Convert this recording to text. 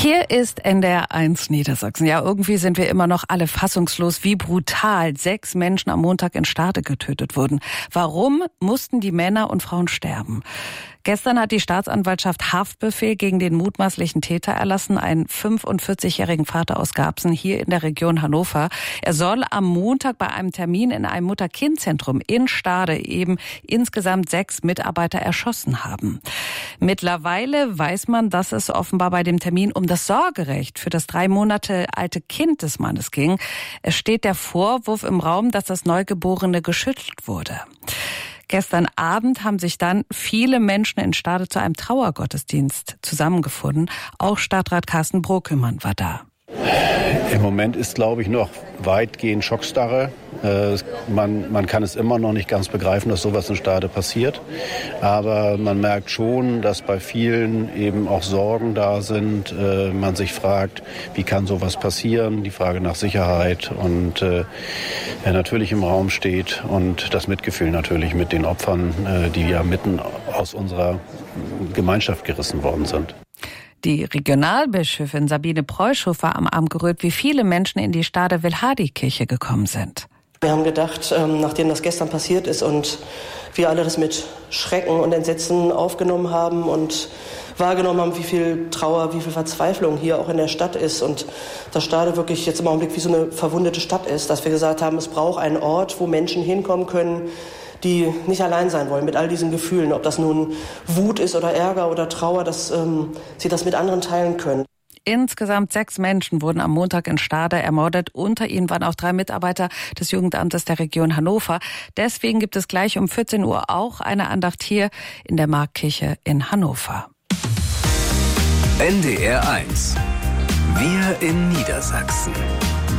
Hier ist NDR1 Niedersachsen. Ja, irgendwie sind wir immer noch alle fassungslos, wie brutal 6 Menschen am Montag in Stade getötet wurden. Warum mussten die Männer und Frauen sterben? Gestern hat die Staatsanwaltschaft Haftbefehl gegen den mutmaßlichen Täter erlassen, einen 45-jährigen Vater aus Garbsen hier in der Region Hannover. Er soll am Montag bei einem Termin in einem Mutter-Kind-Zentrum in Stade eben insgesamt 6 Mitarbeiter erschossen haben. Mittlerweile weiß man, dass es offenbar bei dem Termin um das Sorgerecht für das 3 Monate alte Kind des Mannes ging. Es steht der Vorwurf im Raum, dass das Neugeborene geschüttelt wurde. Gestern Abend haben sich dann viele Menschen in Stade zu einem Trauergottesdienst zusammengefunden. Auch Stadtrat Carsten Brokümmern war da. Im Moment ist, glaube ich, noch weitgehend Schockstarre. Man kann es immer noch nicht ganz begreifen, dass sowas in Stade passiert. Aber man merkt schon, dass bei vielen eben auch Sorgen da sind. Man sich fragt, wie kann sowas passieren? Die Frage nach Sicherheit und natürlich im Raum steht. Und das Mitgefühl natürlich mit den Opfern, die ja mitten aus unserer Gemeinschaft gerissen worden sind. Die Regionalbischöfin Sabine Preuschow war am Abend gerührt, wie viele Menschen in die Stade Wilhardi-Kirche gekommen sind. Wir haben gedacht, nachdem das gestern passiert ist und wir alle das mit Schrecken und Entsetzen aufgenommen haben und wahrgenommen haben, wie viel Trauer, wie viel Verzweiflung hier auch in der Stadt ist und dass Stade wirklich jetzt im Augenblick wie so eine verwundete Stadt ist, dass wir gesagt haben, es braucht einen Ort, wo Menschen hinkommen können, die nicht allein sein wollen mit all diesen Gefühlen, ob das nun Wut ist oder Ärger oder Trauer, dass sie das mit anderen teilen können. Insgesamt 6 Menschen wurden am Montag in Stade ermordet. Unter ihnen waren auch 3 Mitarbeiter des Jugendamtes der Region Hannover. Deswegen gibt es gleich um 14 Uhr auch eine Andacht hier in der Marktkirche in Hannover. NDR1. Wir in Niedersachsen.